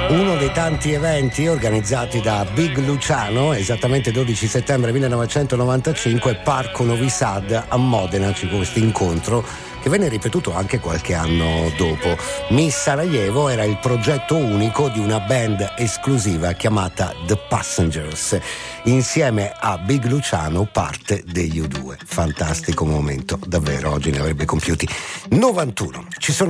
Uno dei tanti eventi organizzati da Big Luciano, esattamente 12 settembre 1995, Parco Novi Sad a Modena. C'è questo incontro che venne ripetuto anche qualche anno dopo. Miss Sarajevo era il progetto unico di una band esclusiva chiamata The Passengers. Insieme a Big Luciano parte degli U2. Fantastico momento, davvero, oggi ne avrebbe compiuti 91. Ci sono